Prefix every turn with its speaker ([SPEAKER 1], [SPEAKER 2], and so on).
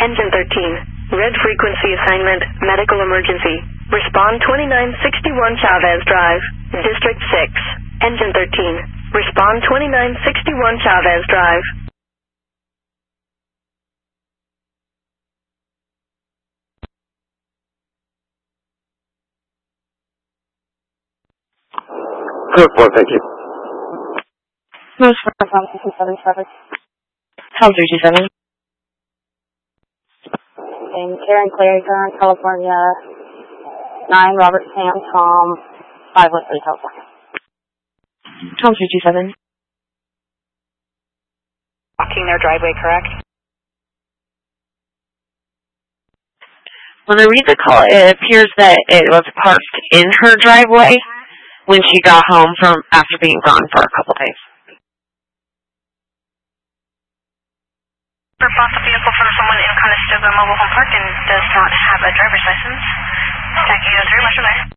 [SPEAKER 1] Engine 13. Red frequency assignment, medical emergency. Respond 2961 Chavez Drive, District 6. Engine 13. Respond 2961 Chavez Drive.
[SPEAKER 2] Good one, thank you.
[SPEAKER 3] Most for 277. How's 327? And Karen Clary, Karen, California. 9 Robert Sam Tom 513 California. Tom 327.
[SPEAKER 4] Blocking their driveway, correct?
[SPEAKER 3] When I read the call, it appears that it was parked in her driveway when she got home from after being gone for a couple days.
[SPEAKER 4] Report the vehicle from someone in Conestoga Mobile Home Park and does not have a driver's license. Thank you, 3, much obliged.